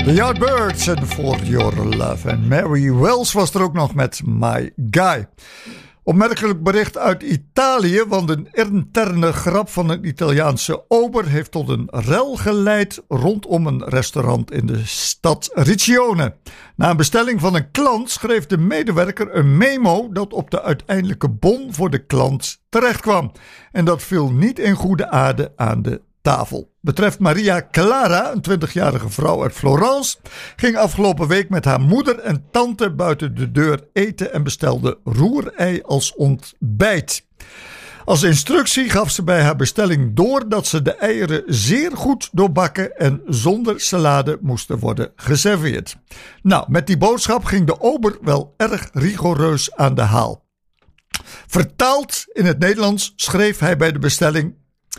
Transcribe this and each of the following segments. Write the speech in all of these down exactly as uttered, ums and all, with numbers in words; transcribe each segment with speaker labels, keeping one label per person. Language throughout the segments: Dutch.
Speaker 1: The Yardbirds en For Your Love. En Mary Wells was er ook nog met My Guy. Opmerkelijk bericht uit Italië, want een interne grap van een Italiaanse ober heeft tot een rel geleid rondom een restaurant in de stad Riccione. Na een bestelling van een klant schreef de medewerker een memo dat op de uiteindelijke bon voor de klant terechtkwam. En dat viel niet in goede aarde aan de tafel. Betreft Maria Clara, een twintigjarige vrouw uit Florence, ging afgelopen week met haar moeder en tante buiten de deur eten en bestelde roerei als ontbijt. Als instructie gaf ze bij haar bestelling door dat ze de eieren zeer goed doorbakken en zonder salade moesten worden geserveerd. Nou, met die boodschap ging de ober wel erg rigoureus aan de haal. Vertaald in het Nederlands schreef hij bij de bestelling: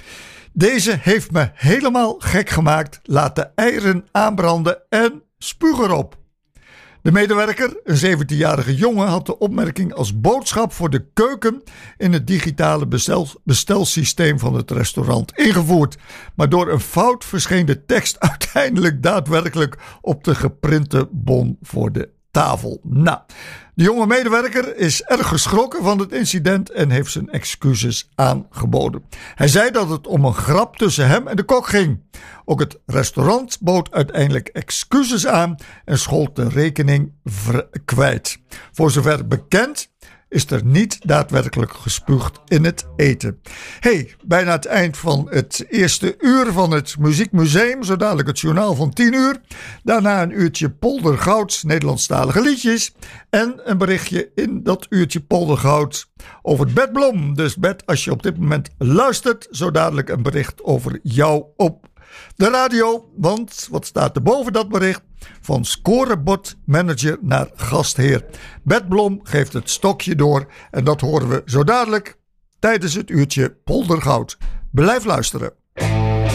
Speaker 1: deze heeft me helemaal gek gemaakt. Laat de eieren aanbranden en spuug erop. De medewerker, een zeventienjarige jongen, had de opmerking als boodschap voor de keuken in het digitale bestel, bestelsysteem van het restaurant ingevoerd. Maar door een fout verscheen de tekst uiteindelijk daadwerkelijk op de geprinte bon voor de tafel. Nou, de jonge medewerker is erg geschrokken van het incident en heeft zijn excuses aangeboden. Hij zei dat het om een grap tussen hem en de kok ging. Ook het restaurant bood uiteindelijk excuses aan en schold de rekening kwijt. Voor zover bekend is er niet daadwerkelijk gespuugd in het eten. Hey, bijna het eind van het eerste uur van het Muziekmuseum. Zo dadelijk het journaal van tien uur. Daarna een uurtje Poldergoud, Nederlandstalige liedjes. En een berichtje in dat uurtje Poldergoud over Bert Blom. Dus Bert, als je op dit moment luistert, zo dadelijk een bericht over jou op de radio. Want wat staat er boven dat bericht? Van scorebordmanager naar gastheer. Bert Blom geeft het stokje door en dat horen we zo dadelijk tijdens het uurtje Poldergoud. Blijf luisteren.